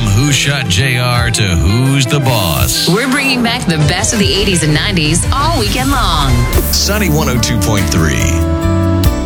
From Who Shot JR to Who's the Boss. We're bringing back the best of the 80s and 90s all weekend long. Sunny 102.3.